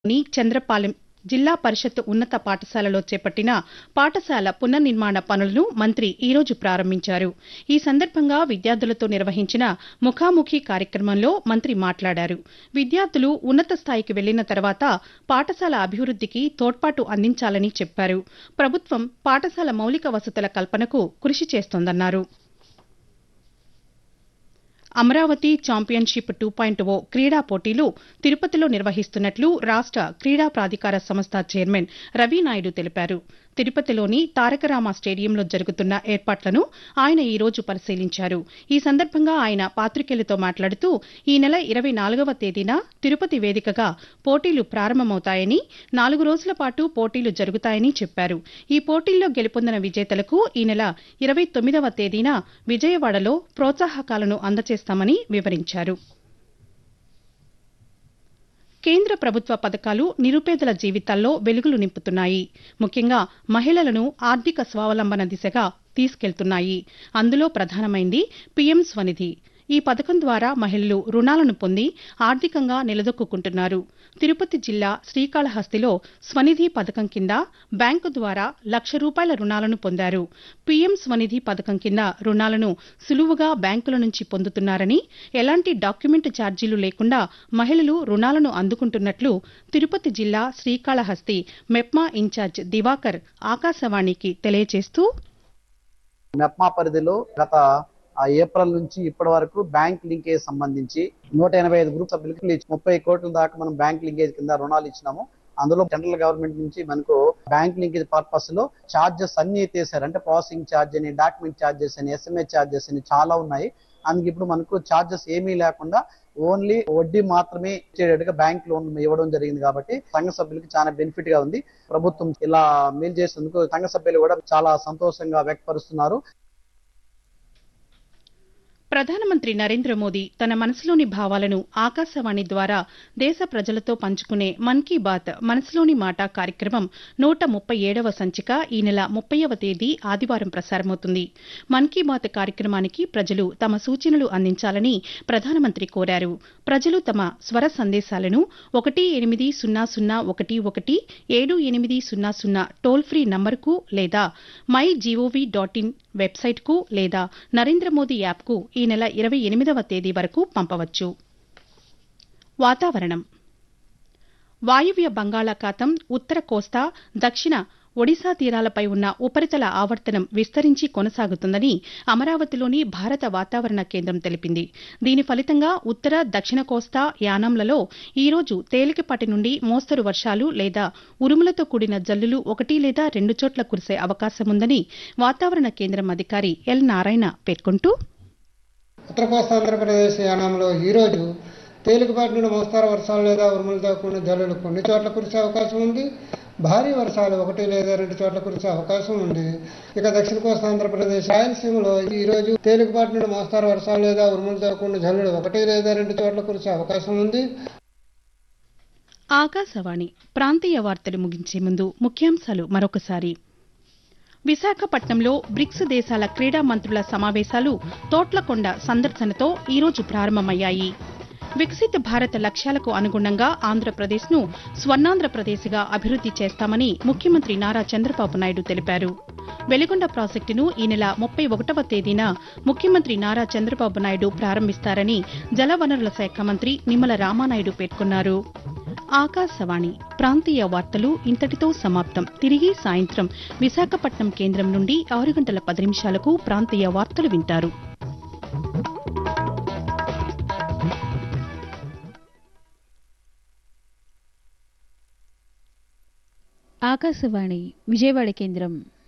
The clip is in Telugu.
ని చంద్రపాలెం జిల్లా పరిషత్ ఉన్నత పాఠశాలలో చేపట్టిన పాఠశాల పునర్నిర్మాణ పనులను మంత్రి ఈ రోజు ప్రారంభించారు. ఈ సందర్భంగా విద్యార్థులతో నిర్వహించిన ముఖాముఖి కార్యక్రమంలో మంత్రి మాట్లాడారు. విద్యార్థులు ఉన్నత స్థాయికి వెళ్లిన తర్వాత పాఠశాల అభివృద్దికి తోడ్పాటు అందించాలని చెప్పారు. ప్రభుత్వం పాఠశాల మౌలిక వసతుల కల్పనకు కృషి చేస్తోందన్నారు. అమరావతి ఛాంపియన్షిప్ 2.0 క్రీడా పోటీలు తిరుపతిలో నిర్వహిస్తున్నట్లు రాష్ట క్రీడా ప్రాధికార సంస్థ చైర్మన్ రవినాయుడు తెలిపారు. తిరుపతిలోని తారకరామ స్టేడియంలో జరుగుతున్న ఏర్పాట్లను ఆయన ఈ రోజు పరిశీలించారు. ఈ సందర్భంగా ఆయన పాతికేయులతో మాట్లాడుతూ ఈ నెల 24వ తేదీన తిరుపతి వేదికగా పోటీలు ప్రారంభమవుతాయని, 4 రోజుల పాటు పోటీలు జరుగుతాయని చెప్పారు. ఈ పోటీల్లో గెలుపొందిన విజేతలకు ఈ నెల 29వ తేదీన విజయవాడలో ప్రోత్సాహకాలను అందజేస్తామని వివరించారు. కేంద్ర ప్రభుత్వ పథకాలు నిరుపేదల జీవితాల్లో వెలుగులు నింపుతున్నాయి. ముఖ్యంగా మహిళలను ఆర్థిక స్వావలంబన దిశగా తీసుకెళ్తున్నాయి. అందులో ప్రధానమైంది పీఎం స్వనిధి. ఈ పథకం ద్వారా మహిళలు రుణాలను పొంది ఆర్థికంగా నిలదొక్కుంటున్నారు. తిరుపతి జిల్లా శ్రీకాళహస్తిలో స్వనిధి పథకం కింద బ్యాంకు ద్వారా ₹1,00,000 రుణాలను పొందారు. పీఎం స్వనిధి పథకం కింద రుణాలను సులువుగా బ్యాంకుల నుంచి పొందుతున్నారని, ఎలాంటి డాక్యుమెంట్ ఛార్జీలు లేకుండా మహిళలు రుణాలను అందుకుంటున్నట్లు తిరుపతి జిల్లా శ్రీకాళహస్తి మెప్మా ఇన్ఛార్జ్ దివాకర్ ఆకాశవాణికి తెలియజేస్తూ, మెప్మా పరిధిలో గత ఏప్రిల్ నుంచి ఇప్పటి వరకు బ్యాంక్ లింకేజ్ సంబంధించి 185 గ్రూప్ సభ్యులకి 30 కోట్ల దాకా మనం బ్యాంక్ లింకేజ్ కింద రుణాలు ఇచ్చినాము. అందులో సెంట్రల్ గవర్నమెంట్ నుంచి మనకు బ్యాంక్ లింకేజ్ పర్పస్ లో ఛార్జెస్ అన్ని ఎత్తేసారు. అంటే ప్రాసెసింగ్ ఛార్జ్ అని, డాక్యుమెంట్ ఛార్జెస్ అని, ఎస్ఎంఎస్ ఛార్జెస్ అని చాలా ఉన్నాయి. అందుకు ఇప్పుడు మనకు ఛార్జెస్ ఏమీ లేకుండా ఓన్లీ వడ్డీ మాత్రమే ఇచ్చేటట్టుగా బ్యాంక్ లోన్ ఇవ్వడం జరిగింది. కాబట్టి సంఘ సభ్యులకి చాలా బెనిఫిట్ గా ఉంది. ప్రభుత్వం ఇలా మేలు చేసేందుకు సంఘ సభ్యులు కూడా చాలా సంతోషంగా వ్యక్తపరుస్తున్నారు. ప్రధానమంత్రి నరేంద్ర మోదీ తన మనసులోని భావాలను ఆకాశవాణి ద్వారా దేశ ప్రజలతో పంచుకునే మన్ కీ బాత్ మనసులోని మాట కార్యక్రమం 137వ సంచిక ఈ నెల 30వ తేదీ ఆదివారం ప్రసారమవుతుంది. మన్ కీ బాత్ కార్యక్రమానికి ప్రజలు తమ సూచనలు అందించాలని ప్రధానమంత్రి కోరారు. ప్రజలు తమ స్వర సందేశాలను 18001178000 టోల్ ఫ్రీ నంబరుకు లేదా mygov.in వెబ్సైట్కు లేదా నరేంద్ర మోదీ యాప్కు ఈ నెల 28వ తేదీ వరకు పంపవచ్చు. వాతావరణం. వాయువ్య బంగాళాఖాతం, ఉత్తర కోస్తా, దక్షిణ ఒడిశా తీరాలపై ఉన్న ఉపరితల ఆవర్తనం విస్తరించి కొనసాగుతుందని అమరావతిలోని భారత వాతావరణ కేంద్రం తెలిపింది. దీని ఫలితంగా ఉత్తర, దక్షిణ కోస్తా, యానాంలలో ఈ రోజు తేలికపాటి నుండి మోస్తరు వర్షాలు లేదా ఉరుములతో కూడిన జల్లులు 1 లేదా 2 చోట్ల కురిసే అవకాశముందని వాతావరణ కేంద్రం అధికారి ఎల్ నారాయణ పేర్కొంటూ, ఉత్తర కోస్తా ఆంధ్రప్రదేశ్ యానాంలో ఈ రోజు తేలికపాటి నుండి మోస్తరు వర్షాలు లేదా ఉరుములతో కూడిన జల్లులు కొన్ని చోట్ల కురిసే అవకాశం ఉంది. భారీ వర్షాలు 1 లేదా 2 చోట్ల కురిసే అవకాశం ఉంది. ఇక దక్షిణ కోస్తా ఆంధ్రప్రదేశ్ రాయలసీమలో ఈ రోజు తేలికపాటి నుండి మోస్తరు వర్షాలు లేదా ఉరుములతో కూడిన జల్లులు 1 లేదా 2 చోట్ల కురిసే అవకాశం ఉంది. ఆకాశవాణి ప్రాంతీయ వార్తలు ముగించే ముందు ముఖ్యాంశాలు మరొకసారి. విశాఖపట్నంలో బ్రిక్స్ దేశాల క్రీడా మంత్రుల సమావేశాలు తోట్లకొండ సందర్శనతో ఈ రోజు ప్రారంభమయ్యాయి. వికసిత్ భారత్ లక్ష్యాలకు అనుగుణంగా ఆంధ్రప్రదేశ్ను స్వర్ణాంధ్రప్రదేశ్గా అభివృద్ది చేస్తామని ముఖ్యమంత్రి నారా చంద్రబాబు నాయుడు తెలిపారు. వెలిగొండ ప్రాజెక్టును ఈ నెల 31వ తేదీన ముఖ్యమంత్రి నారా చంద్రబాబు నాయుడు ప్రారంభిస్తారని జలవనరుల శాఖ మంత్రి నిమ్మల రామానాయుడు పేర్కొన్నారు. ఆకాశవాణి ప్రాంతీయ వార్తలు ఇంతటితో సమాప్తం. తిరిగి సాయంత్రం విశాఖపట్నం కేంద్రం నుండి 6:10 ప్రాంతీయ వార్తలు వింటారు. ఆకాశవాణి విజయవాడ కేంద్రం.